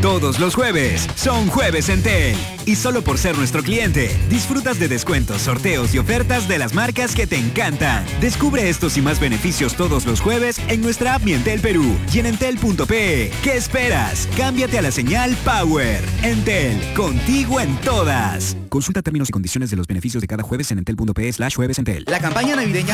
Todos los jueves son Jueves Entel. Y solo por ser nuestro cliente, disfrutas de descuentos, sorteos y ofertas de las marcas que te encantan. Descubre estos y más beneficios todos los jueves en nuestra app Mi Entel Perú y en entel.pe. ¿Qué esperas? Cámbiate a la señal Power. Entel, contigo en todas. Consulta términos y condiciones de los beneficios de cada jueves en entel.pe/juevesentel. La campaña navideña